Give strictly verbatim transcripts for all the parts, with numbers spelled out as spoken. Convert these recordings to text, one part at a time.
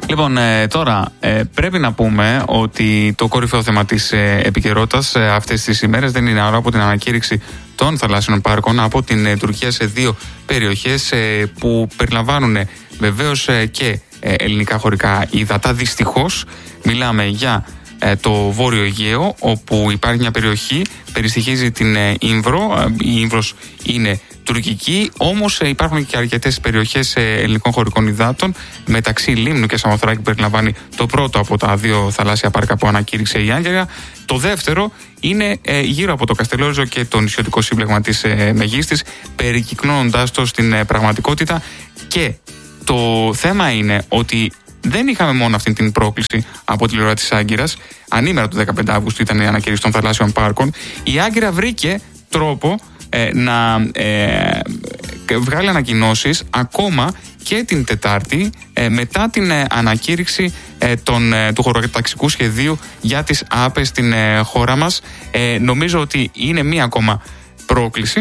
Λοιπόν, ε, τώρα ε, πρέπει να πούμε ότι το κορυφαίο θέμα της ε, επικαιρότητας ε, αυτές τις ημέρες δεν είναι άλλο από την ανακήρυξη των θαλάσσιων πάρκων από την ε, Τουρκία σε δύο περιοχές ε, που περιλαμβάνουν ε, βεβαίως ε, και ε, ελληνικά χωρικά ύδατα. Δυστυχώς μιλάμε για ε, το Βόρειο Αιγαίο, όπου υπάρχει μια περιοχή, περιστοιχίζει την ε, Ήμβρο. Ε, η Ήμβρος είναι τουρκική, όμως ε, υπάρχουν και αρκετές περιοχές ε, ελληνικών χωρικών υδάτων, μεταξύ Λίμνου και Σαμοθράκη, που περιλαμβάνει το πρώτο από τα δύο θαλάσσια πάρκα που ανακήρυξε η Άγκυρα. Το δεύτερο είναι ε, γύρω από το Καστελόριζο και το νησιωτικό σύμπλεγμα της ε, Μεγίστης, περικυκλώνοντάς το στην ε, πραγματικότητα. Και το θέμα είναι ότι δεν είχαμε μόνο αυτή την πρόκληση από τη πλευρά της Άγκυρας. Ανήμερα του δεκαπέντε Αυγούστου ήταν η ανακήρυξη των θαλάσσιων πάρκων. Η Άγκυρα βρήκε τρόπο ε, να ε, βγάλει ανακοινώσεις ακόμα και την Τετάρτη, ε, μετά την ε, ανακήρυξη ε, των, ε, του χωροταξικού σχεδίου για τις ΑΠΕ στην ε, χώρα μας. Ε, νομίζω ότι είναι μία ακόμα πρόκληση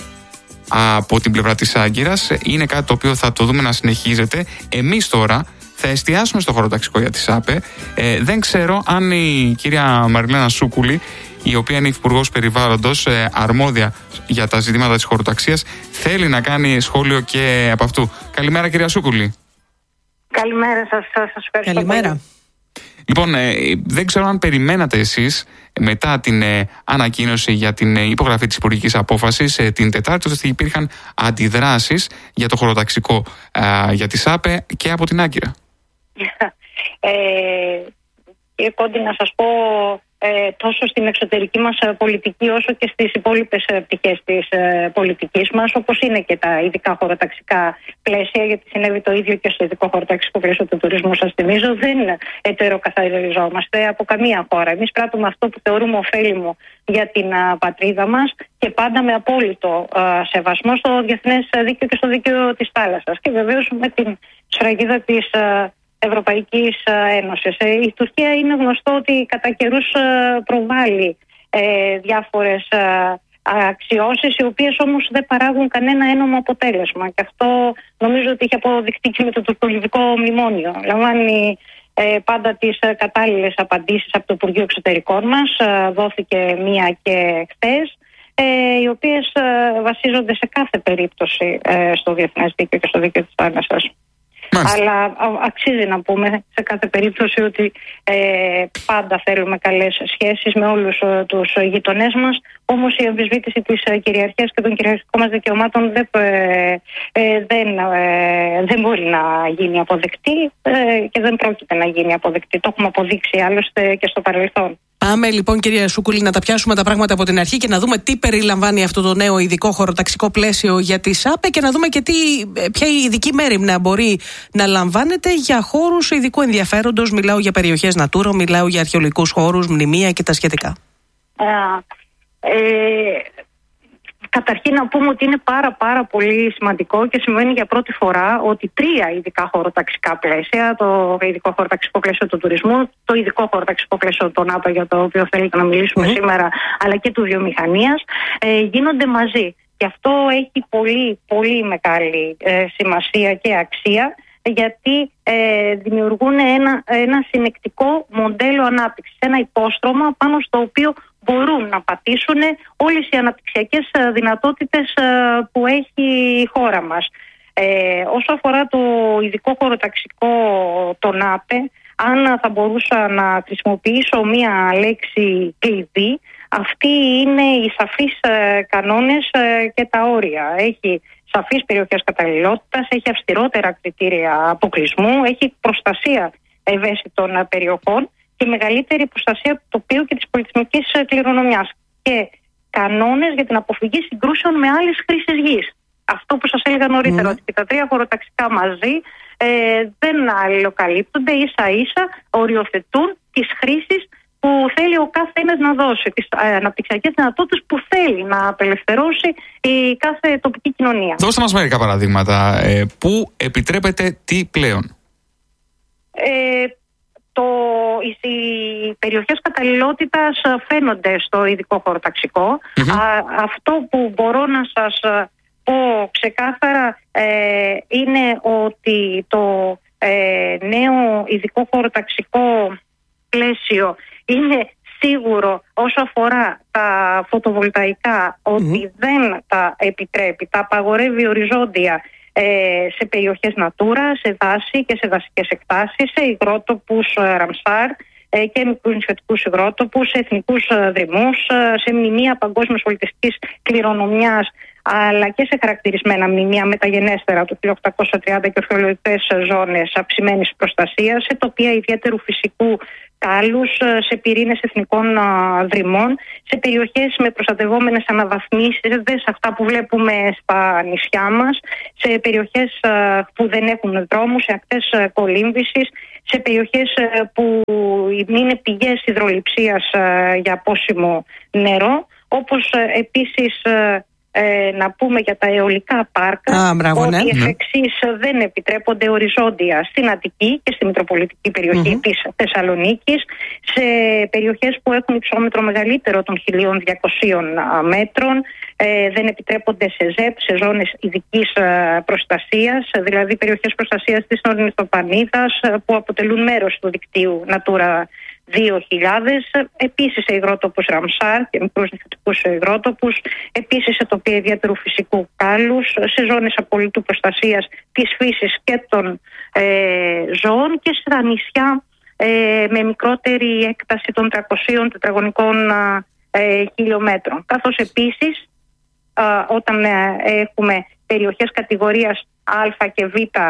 από την πλευρά της Άγκυρας. Είναι κάτι το οποίο θα το δούμε να συνεχίζεται. Εμείς τώρα θα εστιάσουμε στο χωροταξικό για τις ΑΠΕ. Ε, δεν ξέρω αν η κυρία Μαριλένα Σούκουλη, η οποία είναι υπουργός περιβάλλοντος, ε, αρμόδια για τα ζητήματα της χωροταξίας, θέλει να κάνει σχόλιο και από αυτού. Καλημέρα, κυρία Σούκουλη. Καλημέρα σας, σας ευχαριστώ. Καλημέρα. Λοιπόν, ε, δεν ξέρω αν περιμένατε εσείς μετά την ε, ανακοίνωση για την ε, υπογραφή της υπουργικής απόφασης ε, την Τετάρτη, ότι υπήρχαν αντιδράσεις για το χωροταξικό ε, για τις ΑΠΕ και από την Άγκυρα. Ε, κύριε Κόντι, να σας πω, ε, τόσο στην εξωτερική μας πολιτική όσο και στις υπόλοιπες πτυχές της ε, πολιτικής μας, όπως είναι και τα ειδικά χωροταξικά πλαίσια, γιατί συνέβη το ίδιο και στο ειδικό χωροταξικό πλαίσιο του τουρισμού, σας θυμίζω, δεν ετεροκαθαριζόμαστε από καμία χώρα. Εμείς πράττουμε αυτό που θεωρούμε ωφέλιμο για την α, πατρίδα μας και πάντα με απόλυτο α, σεβασμό στο διεθνές δίκαιο και στο δίκαιο της θάλασσας, και βεβαίως με την σφραγίδα της α, Ευρωπαϊκής Ένωσης. Η Τουρκία είναι γνωστό ότι κατά καιρούς προβάλλει ε, διάφορες ε, αξιώσεις, οι οποίες όμως δεν παράγουν κανένα ένομο αποτέλεσμα. Και αυτό νομίζω ότι έχει αποδεικτεί και με το τουρκολιβικό μνημόνιο. Λαμβάνει ε, πάντα τις ε, κατάλληλες απαντήσεις από το Υπουργείο Εξωτερικών μας. Ε, δόθηκε μία και χθες, ε, οι οποίες ε, βασίζονται σε κάθε περίπτωση ε, στο διεθνές δίκαιο και στο δίκαιο της θάλασσας. Μάλιστα. Αλλά αξίζει να πούμε σε κάθε περίπτωση ότι ε, πάντα θέλουμε καλές σχέσεις με όλους ε, τους γειτονές μας. Όμως η αμφισβήτηση της ε, κυριαρχίας και των κυριαρχικών μας δικαιωμάτων δεν, ε, ε, δεν, ε, δεν μπορεί να γίνει αποδεκτή ε, και δεν πρόκειται να γίνει αποδεκτή. Το έχουμε αποδείξει άλλωστε και στο παρελθόν. Πάμε λοιπόν, κυρία Σούκουλη, να τα πιάσουμε τα πράγματα από την αρχή και να δούμε τι περιλαμβάνει αυτό το νέο ειδικό χωροταξικό πλαίσιο για τις ΑΠΕ, και να δούμε και τι, ποια ειδική μέριμνα μπορεί να λαμβάνεται για χώρους ειδικού ενδιαφέροντος. Μιλάω για περιοχές Natura, μιλάω για αρχαιολογικούς χώρους, μνημεία και τα σχετικά. Uh, ε... Καταρχήν να πούμε ότι είναι πάρα πάρα πολύ σημαντικό και σημαίνει για πρώτη φορά ότι τρία ειδικά χωροταξικά πλαίσια, το ειδικό χωροταξικό πλαίσιο του τουρισμού, το ειδικό χωροταξικό πλαίσιο των ΑΠΕ, για το οποίο θέλετε να μιλήσουμε mm-hmm. σήμερα, αλλά και του βιομηχανίας, ε, γίνονται μαζί. Και αυτό έχει πολύ πολύ μεγάλη ε, σημασία και αξία, γιατί ε, δημιουργούν ένα, ένα συνεκτικό μοντέλο ανάπτυξης, ένα υπόστρωμα πάνω στο οποίο μπορούν να πατήσουν όλες οι αναπτυξιακές δυνατότητες που έχει η χώρα μας. Ε, όσο αφορά το ειδικό χωροταξικό των ΑΠΕ, αν θα μπορούσα να χρησιμοποιήσω μία λέξη κλειδί, αυτή είναι οι σαφείς κανόνες και τα όρια. Έχει σαφείς περιοχές καταλληλότητας, έχει αυστηρότερα κριτήρια αποκλεισμού, έχει προστασία ευαίσθητων περιοχών και μεγαλύτερη προστασία του τοπίου και της πολιτισμικής κληρονομιάς, και κανόνες για την αποφυγή συγκρούσεων με άλλες χρήσεις γης. Αυτό που σας έλεγα νωρίτερα, mm. ότι τα τρία χωροταξικά μαζί ε, δεν αλληλοκαλύπτονται, ίσα ίσα οριοθετούν τις χρήσεις που θέλει ο κάθε ένας να δώσει, τις ε, αναπτυξιακές δυνατότητες που θέλει να απελευθερώσει η κάθε τοπική κοινωνία. Δώστε μας μερικά παραδείγματα. Ε, πού επιτρέπεται τι πλέον? Ε, Το, οι περιοχές καταλληλότητας φαίνονται στο ειδικό χωροταξικό. Mm-hmm. Α, αυτό που μπορώ να σας πω ξεκάθαρα ε, είναι ότι το, ε, ε, νέο ειδικό χωροταξικό πλαίσιο είναι σίγουρο όσο αφορά τα φωτοβολταϊκά ότι mm. δεν τα επιτρέπει, τα απαγορεύει οριζόντια ε, σε περιοχές Natura, σε δάση και σε δασικές εκτάσεις, σε υγρότοπους ε, Ραμσάρ ε, και μικρούς νησιωτικούς υγρότοπους, σε εθνικούς ε, δρυμούς, ε, σε μνημεία παγκόσμιας πολιτιστικής κληρονομιάς, αλλά και σε χαρακτηρισμένα μνημεία μεταγενέστερα του χίλια οκτακόσια τριάντα και ορχαιολογικές ζώνες αυξημένης προστασίας, σε τοπία ιδιαίτερου φυσικού κάλους, σε πυρήνες εθνικών δρυμών, σε περιοχές με προστατευόμενες αναβαθμίσεις, σε αυτά που βλέπουμε στα νησιά μας, σε περιοχές που δεν έχουν δρόμους, σε ακτές κολύμβησης, σε περιοχές που είναι πηγές υδρολειψίας για πόσιμο νερό, όπως επίσης Ε, να πούμε για τα αιωλικά πάρκα, Α, μπράβο, ότι ναι. εξ εξής δεν επιτρέπονται οριζόντια στην Αττική και στη Μητροπολιτική περιοχή mm-hmm. της Θεσσαλονίκης, σε περιοχές που έχουν υψόμετρο μεγαλύτερο των χίλια διακοσίων μέτρων, ε, δεν επιτρέπονται σε ΖΕΠ, σε ζώνες ειδικής προστασίας, δηλαδή περιοχές προστασίας της Ορνηθοπανίδας που αποτελούν μέρος του δικτύου Natura δύο χιλιάδες, επίσης σε υγρότοπους Ραμσάρ και μικρούς νησιωτικούς υγρότοπους, επίσης σε τοπία ιδιαίτερου φυσικού κάλους, σε ζώνες απολύτου προστασίας της φύσης και των ε, ζώων και στα νησιά ε, με μικρότερη έκταση των τριακοσίων τετραγωνικών ε, χιλιόμετρων. Καθώς επίσης ε, όταν ε, έχουμε περιοχές κατηγορίας Α και Β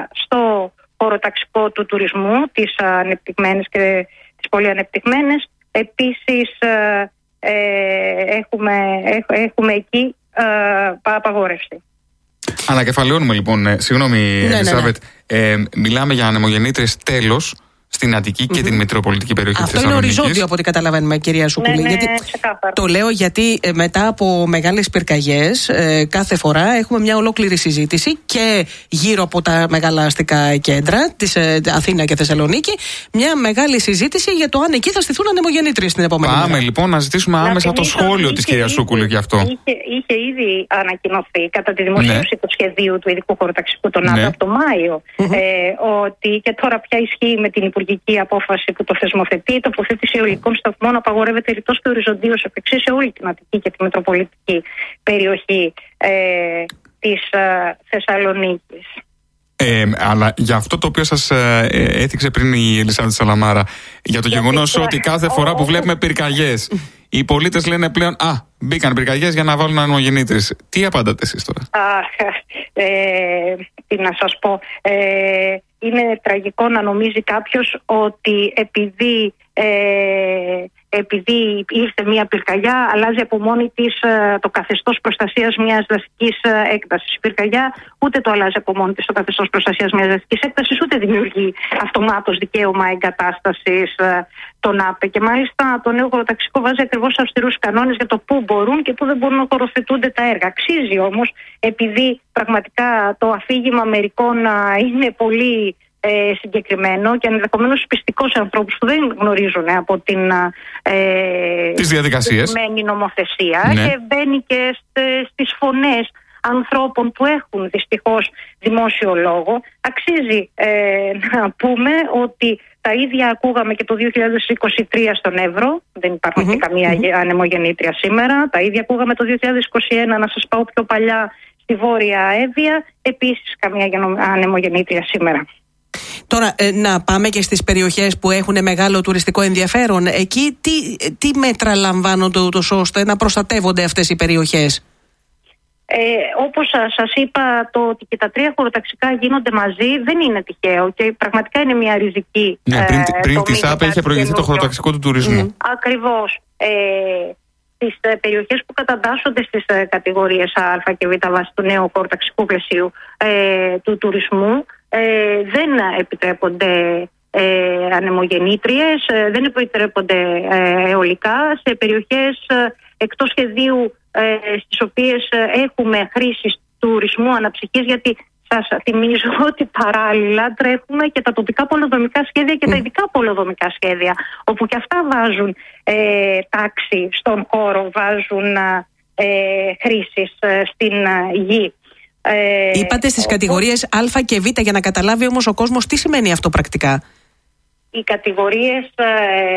στο χωροταξικό του τουρισμού, τις ανεπτυγμένες και τις πολύ ανεπτυγμένες. Επίσης ε, ε, έχουμε, έχ, έχουμε εκεί ε, απαγόρευση. Ανακεφαλαιώνουμε λοιπόν, ε, συγγνώμη ναι, Ελισάβετ, ναι, ναι. Ε, μιλάμε για ανεμογεννήτριες τέλος στην Αττική mm-hmm. και την Μητροπολιτική περιοχή της Αυτό Θεσσαλονίκης. Αυτό είναι οριζόντιο από ό,τι καταλαβαίνουμε, κυρία Σουκουλή. Ναι, ναι, γιατί, το λέω γιατί ε, μετά από μεγάλες πυρκαγιές ε, κάθε φορά έχουμε μια ολόκληρη συζήτηση και γύρω από τα μεγάλα αστικά κέντρα της ε, Αθήνα και Θεσσαλονίκη, μια μεγάλη συζήτηση για το αν εκεί θα στηθούν ανεμογεννήτριες την επόμενη Πάμε μέρα. λοιπόν να ζητήσουμε να άμεσα το σχόλιο της κυρίας Σούκουλη γι' αυτό. Είχε, είχε ήδη ανακοινωθεί κατά τη δημοσίευση ναι. του σχεδίου του ειδικού χωροταξικού των ΝΑΤΟ ναι. από το Μάιο mm-hmm. ε, ότι και τώρα πια ισχύει με την υπουργική απόφαση που το θεσμοθετεί, η τοποθέτηση αιωλικών σταθμών απαγορεύεται ρητός και οριζοντίως εφ' εξής σε όλη την Αττική και τη Μητροπολιτική περιοχή ε, της ε, Θεσσαλονίκης. Ε, αλλά για αυτό το οποίο σας ε, έθιξε πριν η Ελισάβετ Σαλαμάρα, για το γεγονός ότι κάθε φορά που βλέπουμε πυρκαγιές, οι πολίτες λένε πλέον «Α, μπήκαν πυρκαγιές για να βάλουν ανεμογεννήτριες». Τι απαντάτε εσείς τώρα? Αχ, ε, τι να σας πω. Ε, είναι τραγικό να νομίζει κάποιος ότι επειδή... Ε, επειδή ήρθε μια πυρκαγιά, αλλάζει από μόνη της το καθεστώς προστασίας μιας δασικής έκτασης. Η πυρκαγιά ούτε το αλλάζει από μόνη της το καθεστώς προστασίας μιας δασικής έκτασης, ούτε δημιουργεί αυτομάτως δικαίωμα εγκατάστασης των ΑΠΕ. Και μάλιστα το νέο χωροταξικό βάζει ακριβώς αυστηρούς κανόνες για το πού μπορούν και πού δεν μπορούν να χωροθετούνται τα έργα. Αξίζει όμως, επειδή πραγματικά το αφήγημα μερικών είναι πολύ Ε, συγκεκριμένο και ενδεχομένως πιστικό σε ανθρώπους που δεν γνωρίζουν από την ε, τις διαδικασίες νομοθεσία ναι. και μπαίνει και στε, στις φωνές ανθρώπων που έχουν δυστυχώς δημόσιο λόγο. Αξίζει ε, να πούμε ότι τα ίδια ακούγαμε και το δύο χιλιάδες είκοσι τρία στον Εύρο, δεν υπάρχουν mm-hmm. και καμία mm-hmm. ανεμογεννήτρια σήμερα. Τα ίδια ακούγαμε το δύο χιλιάδες είκοσι ένα, να σας πάω πιο παλιά, στη Βόρεια Εύβοια, επίσης καμία ανεμογεννήτρια σήμερα. Τώρα, ε, να πάμε και στις περιοχές που έχουν μεγάλο τουριστικό ενδιαφέρον. Εκεί τι, τι μέτρα λαμβάνονται ούτως ώστε να προστατεύονται αυτές οι περιοχές? Ε, όπως σας είπα, το ότι και τα τρία χωροταξικά γίνονται μαζί δεν είναι τυχαίο και πραγματικά είναι μια ριζική. Ναι, πριν, ε, πριν τη ΣΑΠΕ είχε προηγηθεί το χωροταξικό του τουρισμού. Mm. Ακριβώς. Ε, στις ε, περιοχές που καταντάσσονται στις ε, κατηγορίες Α και Β βάσει του νέου χωροταξικού πλαισίου ε, του τουρισμού, Ε, δεν επιτρέπονται ε, ανεμογεννήτριες, ε, δεν επιτρέπονται ε, αιωλικά σε περιοχές ε, εκτός σχεδίου ε, στις οποίες ε, έχουμε χρήση τουρισμού αναψυχής, γιατί σας θυμίζω ότι παράλληλα τρέχουμε και τα τοπικά πολεοδομικά σχέδια και τα ειδικά πολεοδομικά σχέδια, όπου και αυτά βάζουν ε, τάξη στον χώρο, βάζουν ε, χρήσεις ε, στην ε, γη. Ε, Είπατε στις όπως... κατηγορίες Α και Β, για να καταλάβει όμως ο κόσμος τι σημαίνει αυτό πρακτικά. Οι κατηγορίες ε,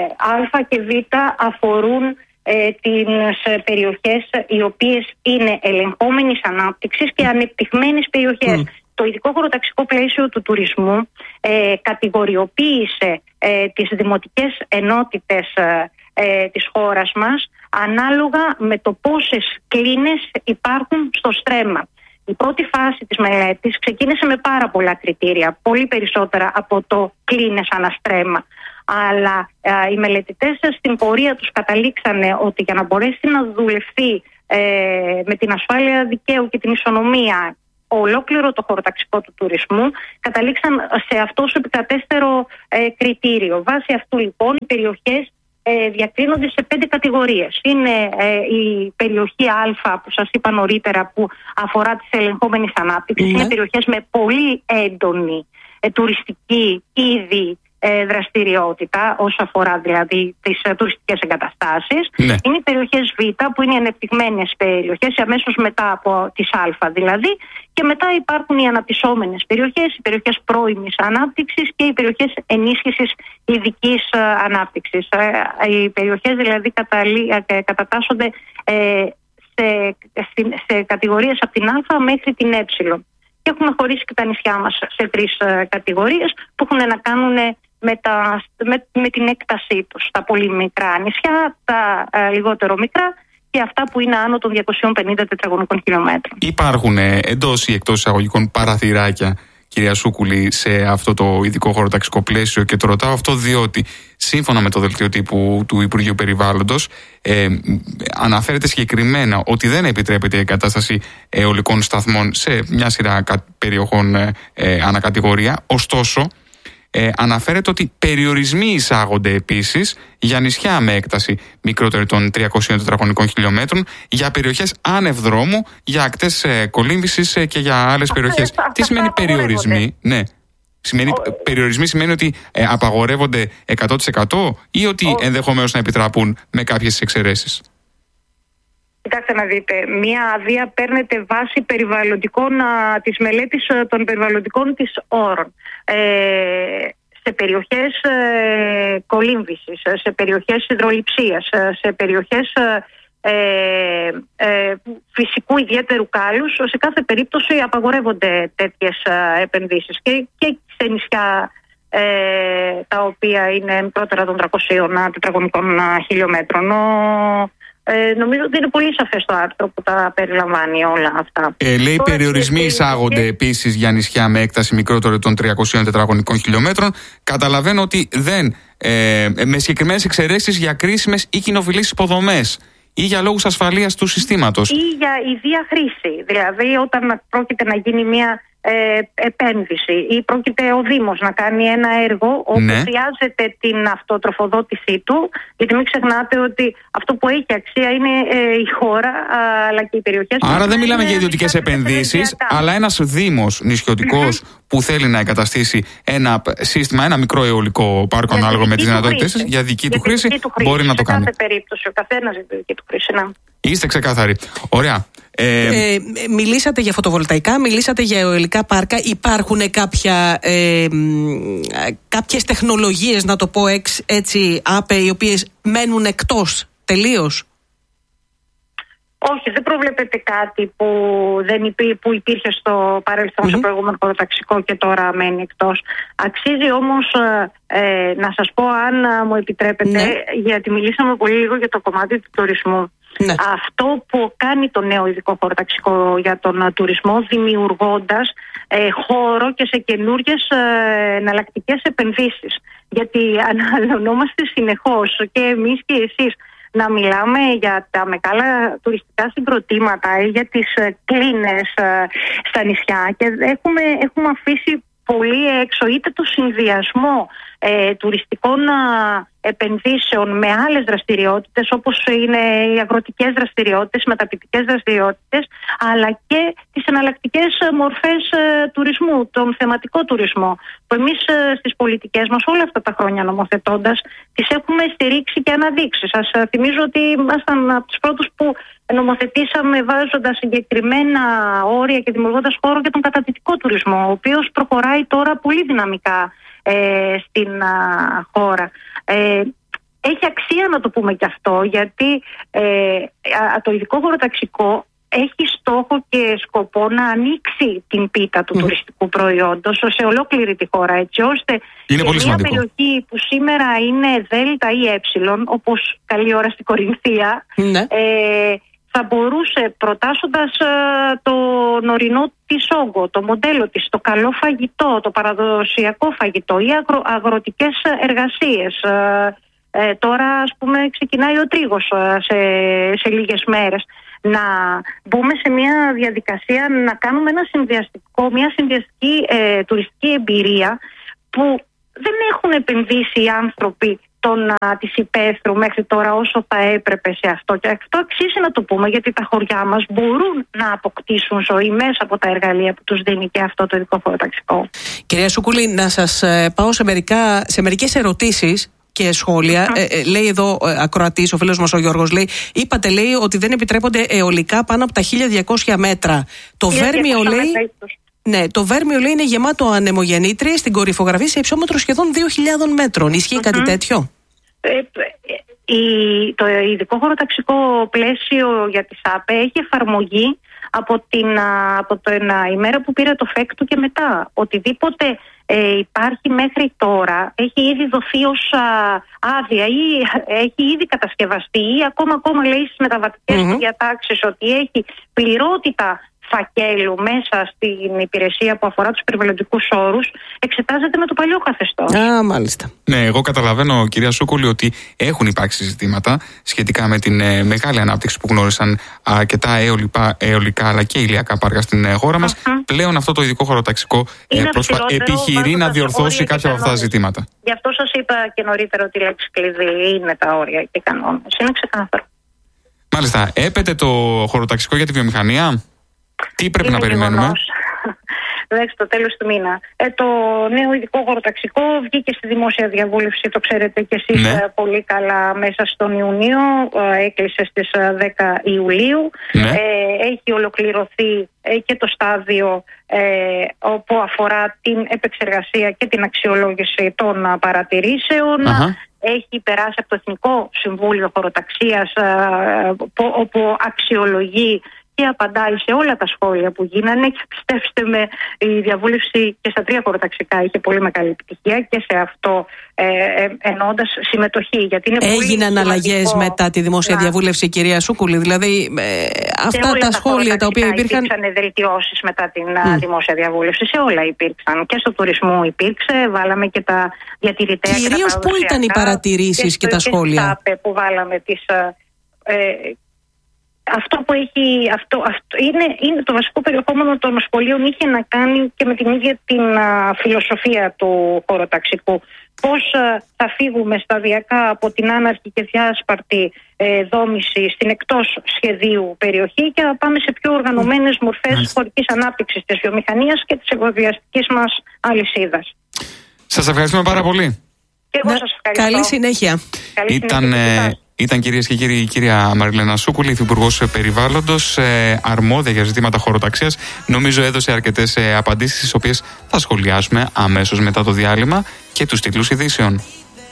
Α και Β αφορούν ε, τις περιοχές οι οποίες είναι ελεγχόμενης ανάπτυξης και ανεπτυγμένες περιοχές. Mm. Το ειδικό χωροταξικό πλαίσιο του τουρισμού ε, κατηγοριοποίησε ε, τις δημοτικές ενότητες ε, ε, της χώρας μας ανάλογα με το πόσες κλίνες υπάρχουν στο στρέμμα. Η πρώτη φάση της μελέτης ξεκίνησε με πάρα πολλά κριτήρια, πολύ περισσότερα από το κλίνες αναστρέμμα. Αλλά ε, οι μελετητές στην πορεία τους καταλήξανε ότι για να μπορέσει να δουλευτεί ε, με την ασφάλεια δικαίου και την ισονομία ολόκληρο το χωροταξικό του τουρισμού, καταλήξαν σε αυτό το επικρατέστερο ε, κριτήριο. Βάσει αυτού λοιπόν οι περιοχές ε, διακρίνονται σε πέντε κατηγορίες. Είναι ε, η περιοχή Α που σας είπα νωρίτερα, που αφορά τις ελεγχόμενες ανάπτυξης. Mm-hmm. Είναι περιοχές με πολύ έντονη ε, τουριστική ήδη ε, δραστηριότητα, όσο αφορά δηλαδή τις ε, τουριστικές εγκαταστάσεις. Ναι. Είναι οι περιοχές Β που είναι οι ανεπτυγμένες περιοχές, αμέσως μετά από τις Α δηλαδή. Και μετά υπάρχουν οι αναπτυσσόμενες περιοχές, οι περιοχές πρώιμης ανάπτυξης και οι περιοχές ενίσχυσης ειδικής ε, ανάπτυξης. Ε, οι περιοχές δηλαδή καταλή, ε, κατατάσσονται ε, σε, σε, σε κατηγορίες από την Α μέχρι την Ε. Και έχουμε χωρίσει και τα νησιά μας σε τρεις ε, κατηγορίες που έχουν να κάνουν με, τα, με, με την έκτασή τους. Τα πολύ μικρά νησιά, τα ε, λιγότερο μικρά και αυτά που είναι άνω των διακόσιων πενήντα τετραγωνικών χιλιόμετρων. Υπάρχουν εντός ή εκτός εισαγωγικών παραθυράκια, κυρία Σούκουλη, σε αυτό το ειδικό χωροταξικό πλαίσιο, και το ρωτάω αυτό διότι σύμφωνα με το δελτίο τύπου του Υπουργείου Περιβάλλοντος ε, αναφέρεται συγκεκριμένα ότι δεν επιτρέπεται η εγκατάσταση αιωλικών σταθμών σε μια σειρά περιοχών ε, ε, ανακατηγορία. Ωστόσο, Ε, αναφέρεται ότι περιορισμοί εισάγονται επίσης για νησιά με έκταση μικρότερη των τριακοσίων τετραγωνικών χιλιόμετρων, για περιοχές άνευ δρόμου, για ακτές ε, κολύμβησης ε, και για άλλες περιοχές. Τι σημαίνει περιορισμοί? Ναι. Σημαίνει, Ο... Περιορισμοί σημαίνει ότι ε, απαγορεύονται εκατό τοις εκατό ή ότι Ο... ενδεχομένως να επιτραπούν με κάποιες εξαιρέσεις? Κοιτάξτε να δείτε, μία αδεία παίρνεται βάσει περιβαλλοντικών, α, της μελέτης α, των περιβαλλοντικών της όρων. Ε, σε περιοχές ε, κολύμβησης, σε περιοχές υδρολειψίας, σε περιοχές ε, ε, φυσικού ιδιαίτερου κάλους, σε κάθε περίπτωση απαγορεύονται τέτοιες α, επενδύσεις και, και σε νησιά ε, τα οποία είναι μικρότερα των τριακοσίων τετραγωνικών χιλιόμετρων. Ο, Ε, νομίζω ότι είναι πολύ σαφές το άρθρο που τα περιλαμβάνει όλα αυτά. Ε, λέει Τώρα, περιορισμοί εισάγονται και... επίσης για νησιά με έκταση μικρότερη των τριακοσίων τετραγωνικών χιλιόμετρων. Καταλαβαίνω ότι δεν, ε, με συγκεκριμένες εξαιρέσεις για κρίσιμες ή κοινοφιλείς υποδομές ή για λόγους ασφαλείας του συστήματος. Ή για ιδία χρήση. Δηλαδή όταν πρόκειται να γίνει μια Ε, επένδυση ή πρόκειται ο Δήμος να κάνει ένα έργο όπου ναι. χρειάζεται την αυτοτροφοδότησή του, γιατί μην ξεχνάτε ότι αυτό που έχει αξία είναι ε, η χώρα α, αλλά και οι περιοχές. Άρα δεν μιλάμε για ιδιωτικές επενδύσεις, αλλά ένας Δήμος νησιωτικός mm-hmm. που θέλει να εγκαταστήσει ένα σύστημα, ένα μικρό αιωλικό πάρκο ανάλογα με τις δυνατότητες για, για δική του χρήση, μπορεί να το κάνει. Σε κάθε περίπτωση ο καθένας για δική του χρήση. Ναι. Είστε ξεκάθαροι. Ωραία. Ε, ε, μιλήσατε για φωτοβολταϊκά, μιλήσατε για αιωλικά πάρκα. Υπάρχουν κάποια, ε, κάποιες τεχνολογίες, να το πω εξ, έτσι, άπε, οι οποίες μένουν εκτός τελείως? Όχι, δεν προβλέπεται κάτι που, δεν υπή, που υπήρχε στο παρελθόν, mm-hmm. στο προηγούμενο χωροταξικό και τώρα μένει εκτός. Αξίζει όμως ε, να σας πω, αν μου επιτρέπετε, ναι. γιατί μιλήσαμε πολύ λίγο για το κομμάτι του τουρισμού. Ναι. Αυτό που κάνει το νέο ειδικό χωροταξικό για τον τουρισμό, δημιουργώντας ε, χώρο και σε καινούργιες ε, εναλλακτικές επενδύσεις. Γιατί αναλωνόμαστε συνεχώς και εμείς και εσείς να μιλάμε για τα μεγάλα τουριστικά συγκροτήματα ή για τις ε, κλίνες ε, στα νησιά, και έχουμε, έχουμε αφήσει πολύ έξω είτε το συνδυασμό ε, τουριστικών επενδύσεων με άλλες δραστηριότητες, όπως είναι οι αγροτικές δραστηριότητες, οι μεταποιητικές δραστηριότητες, αλλά και τις εναλλακτικές μορφές τουρισμού, τον θεματικό τουρισμό, που εμείς στις πολιτικές μας όλα αυτά τα χρόνια νομοθετώντας τις έχουμε στηρίξει και αναδείξει. Σας θυμίζω ότι ήμασταν από τους πρώτους που νομοθετήσαμε βάζοντας συγκεκριμένα όρια και δημιουργώντας χώρο για τον καταδυτικό τουρισμό, ο οποίος προχωράει τώρα πολύ δυναμικά ε, στην α, χώρα. Ε, έχει αξία να το πούμε και αυτό, γιατί ε, α, το ειδικό χωροταξικό έχει στόχο και σκοπό να ανοίξει την πίτα του mm. τουριστικού προϊόντος σε ολόκληρη τη χώρα, έτσι ώστε είναι σε μια σημαντικό. Περιοχή που σήμερα είναι δέλτα ή ε, όπως καλή ώρα στην Κορινθία, mm. ε, θα μπορούσε, προτάσσοντας ε, τον ορεινό της όγκο, το μοντέλο της, το καλό φαγητό, το παραδοσιακό φαγητό ή αγρο, αγροτικές εργασίες. Ε, ε, τώρα ας πούμε ξεκινάει ο τρίγος ε, σε, σε λίγες μέρες. Να μπούμε σε μια διαδικασία να κάνουμε ένα συνδυαστικό, μια συνδυαστική ε, τουριστική εμπειρία που δεν έχουν επενδύσει οι άνθρωποι των, α, της υπαίθρου μέχρι τώρα όσο θα έπρεπε σε αυτό. Και αυτό αξίζει να το πούμε, γιατί τα χωριά μας μπορούν να αποκτήσουν ζωή μέσα από τα εργαλεία που τους δίνει και αυτό το ειδικό χωροταξικό. Κυρία Σούκουλη, να σας ε, πάω σε, μερικά, σε μερικές ερωτήσεις και σχόλια. Mm-hmm. Ε, ε, λέει εδώ ε, ακροατής, ο φίλος μας ο Γιώργος, λέει, είπατε, λέει, ότι δεν επιτρέπονται αιωλικά πάνω από τα χίλια διακόσια μέτρα. Το Βέρμιο, λέει, ναι, το Βέρμιο, λέει, είναι γεμάτο ανεμογεννήτριες στην κορυφογραφή σε υψόμετρο σχεδόν δύο χιλιάδων μέτρων. Ισχύει mm-hmm. κάτι τέτοιο? Ε, η, το ειδικό χωροταξικό πλαίσιο για τη ΣΑΠΕ έχει εφαρμογή από την, από την ημέρα που πήρε το ΦΕΚ του και μετά. Οτιδήποτε ε, υπάρχει μέχρι τώρα έχει ήδη δοθεί ως α, άδεια ή έχει ήδη κατασκευαστεί ή ακόμα ακόμα λέει στις μεταβατικές mm-hmm. διατάξεις ότι έχει πληρότητα φακέλου μέσα στην υπηρεσία που αφορά τους περιβαλλοντικούς όρους, εξετάζεται με το παλιό καθεστώς. Α, μάλιστα. Ναι, εγώ καταλαβαίνω, κυρία Σούκουλη, ότι έχουν υπάρξει ζητήματα σχετικά με την ε, μεγάλη ανάπτυξη που γνώρισαν αρκετά αιωλικά, αιωλικά αλλά και ηλιακά πάρκα στην ε, χώρα μας. Uh-huh. Πλέον αυτό το ειδικό χωροταξικό ε, προσπα... επιχειρεί να διορθώσει κάποια από αυτά τα ζητήματα. Γι' αυτό σας είπα και νωρίτερα ότι η λέξη κλειδί είναι τα όρια και οι κανόνες. Είναι ξεκάθαρο. Μάλιστα. Έπεται το χωροταξικό για τη βιομηχανία. Τι πρέπει είναι να περιμένουμε? Εντάξει, το τέλος του μήνα. Ε, το νέο ειδικό χωροταξικό βγήκε στη δημόσια διαβούλευση, το ξέρετε κι εσείς ναι. πολύ καλά, μέσα στον Ιουνίο, ε, έκλεισε στις δέκα Ιουλίου. Ναι. Ε, έχει ολοκληρωθεί ε, και το στάδιο ε, όπου αφορά την επεξεργασία και την αξιολόγηση των παρατηρήσεων. Uh-huh. Έχει περάσει από το Εθνικό Συμβούλιο Χωροταξίας, ε, όπου αξιολογεί και απαντάει σε όλα τα σχόλια που γίνανε, και πιστέψτε με, η διαβούλευση και στα τρία χωροταξικά είχε πολύ μεγάλη επιτυχία και σε αυτό ε, ε, εννοώντας συμμετοχή. Γιατί είναι έγιναν αλλαγές μετά τη δημόσια να... διαβούλευση, κυρία Σούκουλη, δηλαδή ε, αυτά τα, τα σχόλια τα οποία υπήρχαν. Υπήρξαν βελτιώσεις μετά την mm. δημόσια διαβούλευση, σε όλα υπήρξαν. Και στο τουρισμό υπήρξε, βάλαμε και τα διατηρητέα. Κυρίως πού ήταν οι παρατηρήσεις και, και τα σχόλια? Και που βάλαμε τις... Ε, Αυτό που έχει, αυτό, αυτό είναι, είναι το βασικό περιεχόμενο των σχολείων, είχε να κάνει και με την ίδια την α, φιλοσοφία του χωροταξικού. Πώς α, θα φύγουμε σταδιακά από την άναρχη και διάσπαρτη ε, δόμηση στην εκτός σχεδίου περιοχή και θα πάμε σε πιο οργανωμένες μορφές χωρικής ανάπτυξης της βιομηχανίας και της εφοδιαστικής μας αλυσίδας. Σας ευχαριστούμε πάρα πολύ. Και εγώ σας ευχαριστώ. Καλή συνέχεια. Καλή Ήταν... συνέχεια. Ήταν, κυρίες και κύριοι, η κυρία Μαριλένα Σούκουλη, υφυπουργός περιβάλλοντος, ε, αρμόδια για ζητήματα χωροταξίας. Νομίζω έδωσε αρκετές ε, απαντήσεις, τις οποίες θα σχολιάσουμε αμέσως μετά το διάλειμμα και τους τίτλους ειδήσεων.